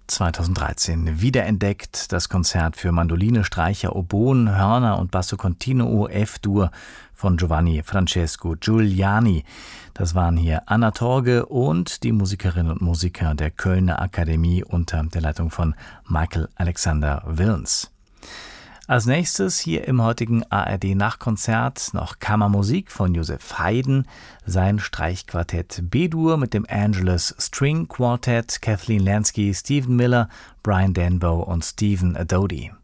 2013 wiederentdeckt, das Konzert für Mandoline, Streicher, Oboen, Hörner und Basso Continuo F-Dur von Giovanni Francesco Giuliani. Das waren hier Anna Torge und die Musikerinnen und Musiker der Kölner Akademie unter der Leitung von Michael Alexander Wilns. Als nächstes hier im heutigen ARD-Nachkonzert noch Kammermusik von Josef Haydn, sein Streichquartett B-Dur mit dem Angelus String Quartet, Kathleen Lansky, Stephen Miller, Brian Denbow und Stephen Adodi.